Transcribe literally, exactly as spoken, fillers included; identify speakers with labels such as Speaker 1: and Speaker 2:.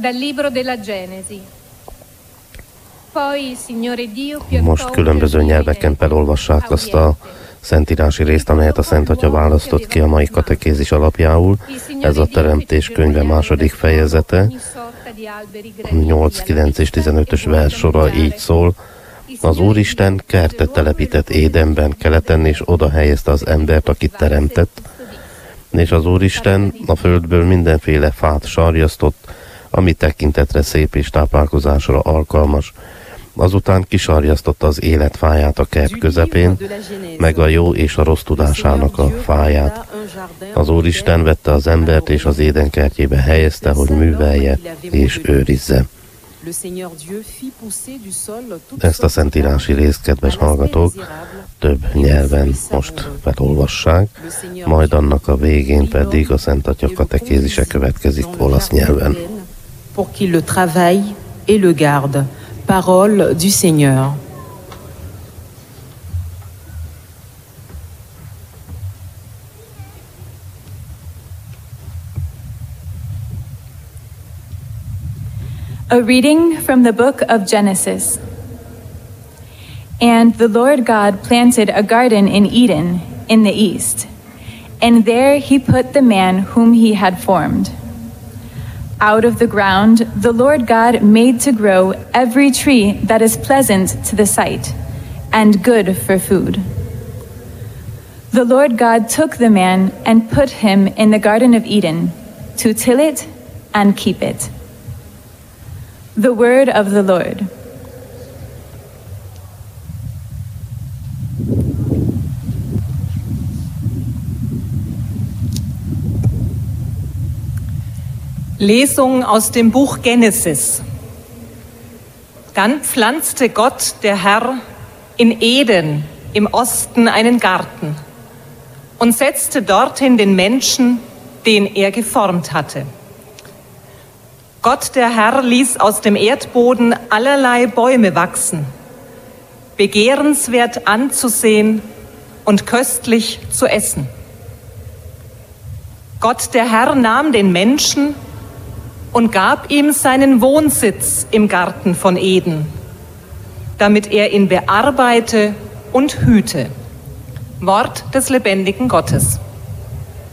Speaker 1: Most különböző nyelveken felolvassák azt a szentírási részt, amelyet a Szent Atya választott ki a mai katekézis alapjául. Ez a Teremtés könyve második fejezete, nyolc, kilenc és tizenötös vers sora így szól. Az Úristen kertet telepített Édenben, keleten, és oda helyezte az embert, akit teremtett. És az Úristen a földből mindenféle fát sarjasztott, ami tekintetre szép és táplálkozásra alkalmas. Azután kisarjasztotta az életfáját a kert közepén, meg a jó és a rossz tudásának a fáját. Az Úristen vette az embert és az Éden kertjébe helyezte, hogy művelje és őrizze. Ezt a szentírási részt, kedves hallgatók, több nyelven most felolvassák, majd annak a végén pedig a Szent Atya katekézise következik olasz nyelven.
Speaker 2: Pour qu'il le travaille et le garde. Parole du Seigneur.
Speaker 3: A reading from the book of Genesis. And the Lord God planted a garden in Eden, in the east, and there he put the man whom he had formed. Out of the ground the Lord God made to grow every tree that is pleasant to the sight, and good for food. The Lord God took the man and put him in the Garden of Eden, to till it and keep it. The word of the Lord.
Speaker 4: Lesung aus dem Buch Genesis. Dann pflanzte Gott, der Herr, in Eden im Osten einen Garten und setzte dorthin den Menschen, den er geformt hatte. Gott, der Herr, ließ aus dem Erdboden allerlei Bäume wachsen, begehrenswert anzusehen und köstlich zu essen. Gott, der Herr, nahm den Menschen und gab ihm seinen Wohnsitz im Garten von Eden, damit er ihn bearbeite und hüte. Wort des lebendigen Gottes.